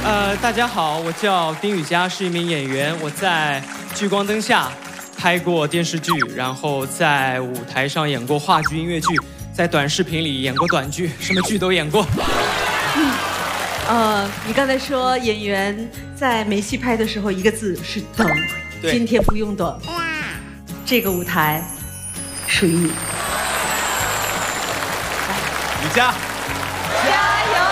大家好，我叫丁宇佳，是一名演员。我在聚光灯下拍过电视剧，然后在舞台上演过话剧、音乐剧，在短视频里演过短剧，什么剧都演过。 你刚才说演员在没戏拍的时候，一个字是等。今天不用等，这个舞台属于你。 宇佳。 加